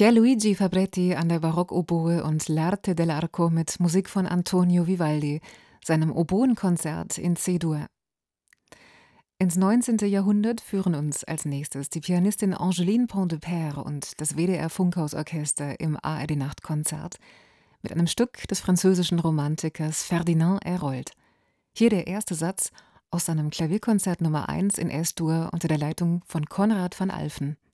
Pierluigi Fabretti an der Barockoboe und L'Arte dell'Arco mit Musik von Antonio Vivaldi, seinem Oboenkonzert in C-Dur. Ins 19. Jahrhundert führen uns als nächstes die Pianistin Angeline Pontdepère und das WDR-Funkhausorchester im ARD-Nachtkonzert mit einem Stück des französischen Romantikers Ferdinand Hérold. Hier der erste Satz aus seinem Klavierkonzert Nummer 1 in S-Dur unter der Leitung von Konrad van Alphen.